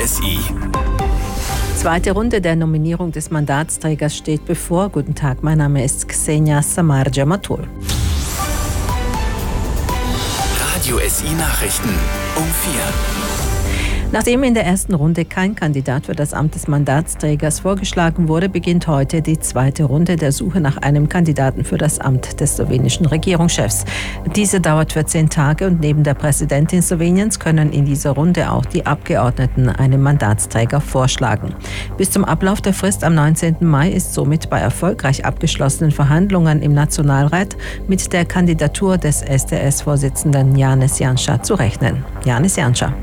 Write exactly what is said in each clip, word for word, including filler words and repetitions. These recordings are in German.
S I. Zweite Runde der Nominierung des Mandatsträgers steht bevor. Guten Tag, mein Name ist Ksenia Samar-Jamatul. Radio S I Nachrichten um vier. Nachdem in der ersten Runde kein Kandidat für das Amt des Mandatsträgers vorgeschlagen wurde, beginnt heute die zweite Runde der Suche nach einem Kandidaten für das Amt des slowenischen Regierungschefs. Diese dauert vierzehn Tage und neben der Präsidentin Sloweniens können in dieser Runde auch die Abgeordneten einen Mandatsträger vorschlagen. Bis zum Ablauf der Frist am neunzehnten Mai ist somit bei erfolgreich abgeschlossenen Verhandlungen im Nationalrat mit der Kandidatur des S D S-Vorsitzenden Janez Janša zu rechnen. Janez Janša.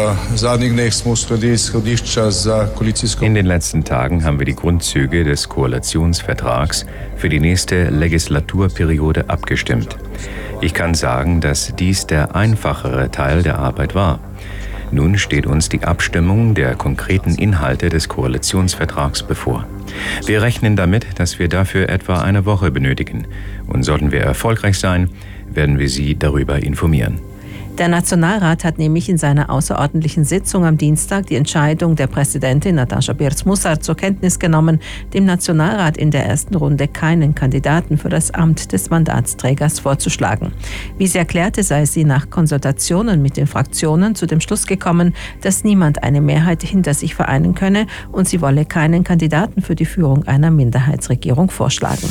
In den letzten Tagen haben wir die Grundzüge des Koalitionsvertrags für die nächste Legislaturperiode abgestimmt. Ich kann sagen, dass dies der einfachere Teil der Arbeit war. Nun steht uns die Abstimmung der konkreten Inhalte des Koalitionsvertrags bevor. Wir rechnen damit, dass wir dafür etwa eine Woche benötigen. Und sollten wir erfolgreich sein, werden wir Sie darüber informieren. Der Nationalrat hat nämlich in seiner außerordentlichen Sitzung am Dienstag die Entscheidung der Präsidentin Nataša Pirc-Musar zur Kenntnis genommen, dem Nationalrat in der ersten Runde keinen Kandidaten für das Amt des Mandatsträgers vorzuschlagen. Wie sie erklärte, sei sie nach Konsultationen mit den Fraktionen zu dem Schluss gekommen, dass niemand eine Mehrheit hinter sich vereinen könne und sie wolle keinen Kandidaten für die Führung einer Minderheitsregierung vorschlagen.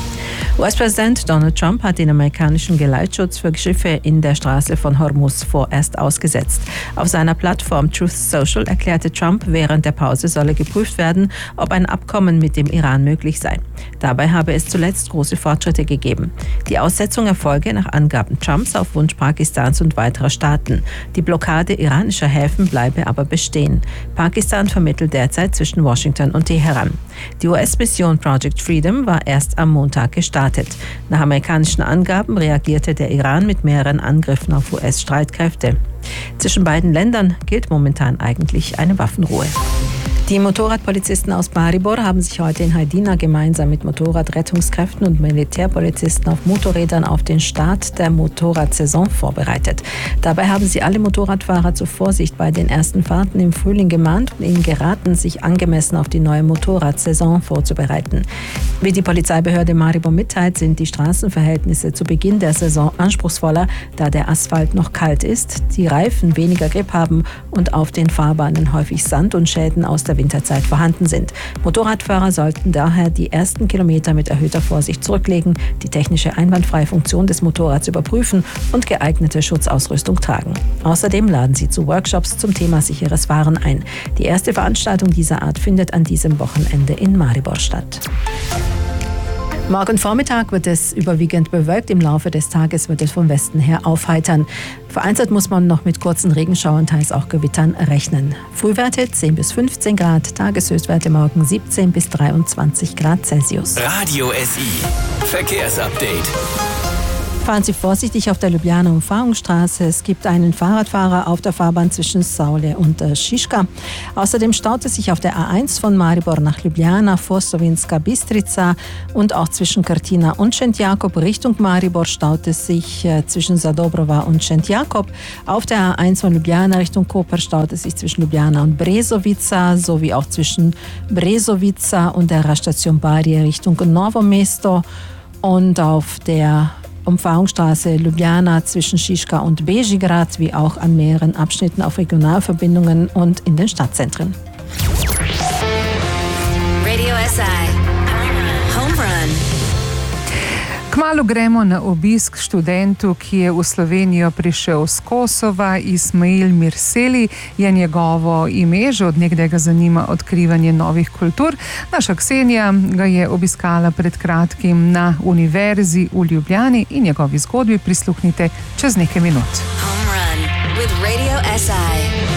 U S-Präsident Donald Trump hat den amerikanischen Geleitschutz für Schiffe in der Straße von Hormuz vorerst ausgesetzt. Auf seiner Plattform Truth Social erklärte Trump, während der Pause solle geprüft werden, ob ein Abkommen mit dem Iran möglich sei. Dabei habe es zuletzt große Fortschritte gegeben. Die Aussetzung erfolge nach Angaben Trumps auf Wunsch Pakistans und weiterer Staaten. Die Blockade iranischer Häfen bleibe aber bestehen. Pakistan vermittelt derzeit zwischen Washington und Teheran. Die U S-Mission Project Freedom war erst am Montag gestartet. Nach amerikanischen Angaben reagierte der Iran mit mehreren Angriffen auf U S-Streitkräfte. Zwischen beiden Ländern gilt momentan eigentlich eine Waffenruhe. Die Motorradpolizisten aus Maribor haben sich heute in Hajdina gemeinsam mit Motorradrettungskräften und Militärpolizisten auf Motorrädern auf den Start der Motorradsaison vorbereitet. Dabei haben sie alle Motorradfahrer zur Vorsicht bei den ersten Fahrten im Frühling gemahnt und ihnen geraten, sich angemessen auf die neue Motorradsaison vorzubereiten. Wie die Polizeibehörde Maribor mitteilt, sind die Straßenverhältnisse zu Beginn der Saison anspruchsvoller, da der Asphalt noch kalt ist, die Reifen weniger Grip haben und auf den Fahrbahnen häufig Sand und Schäden aus der Winterzeit vorhanden sind. Motorradfahrer sollten daher die ersten Kilometer mit erhöhter Vorsicht zurücklegen, die technische einwandfreie Funktion des Motorrads überprüfen und geeignete Schutzausrüstung tragen. Außerdem laden sie zu Workshops zum Thema sicheres Fahren ein. Die erste Veranstaltung dieser Art findet an diesem Wochenende in Maribor statt. Morgen Vormittag wird es überwiegend bewölkt. Im Laufe des Tages wird es vom Westen her aufheitern. Vereinzelt muss man noch mit kurzen Regenschauern, teils auch Gewittern rechnen. Frühwerte zehn bis fünfzehn Grad, Tageshöchstwerte morgen siebzehn bis dreiundzwanzig Grad Celsius. Radio S I Verkehrsupdate. Fahren Sie vorsichtig auf der Ljubljana Umfahrungsstraße. Es gibt einen Fahrradfahrer auf der Fahrbahn zwischen Saule und äh, Šiška. Außerdem staut es sich auf der A eins von Maribor nach Ljubljana vor Slovenska Bistrica und auch zwischen Krtina und Šentjakov. Richtung Maribor staut es sich äh, zwischen Zadobrova und Šentjakov. Auf der A eins von Ljubljana Richtung Koper staut es sich zwischen Ljubljana und Brezovica sowie auch zwischen Brezovica und der Raststation Barje Richtung Novo Mesto. Und auf der Umfahrungsstraße Ljubljana zwischen Šiška und Bežigrad, wie auch an mehreren Abschnitten auf Regionalverbindungen und in den Stadtzentren. Radio S I Home Run. Kmalu gremo na obisk študentu, ki je v Slovenijo prišel z Kosova. Ismail Mirseli je njegovo ime, že od nekdaj ga zanima odkrivanje novih kultur. Naša Ksenija ga je obiskala pred kratkim na Univerzi v Ljubljani in njegovi zgodbi prisluhnite čez nekaj minut. Home Run with Radio S I.